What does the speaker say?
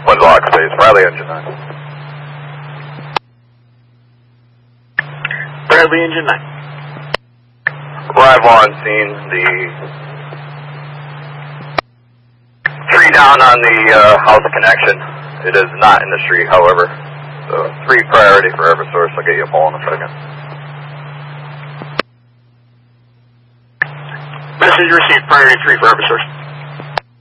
One block space, Bradley engine 9. Bradley engine 9. Arrival on scene, the tree down on the house connection. It is not in the street, however. So 3 priority for Eversource. I'll get you a poll in a second. Message received, priority 3 for Eversource.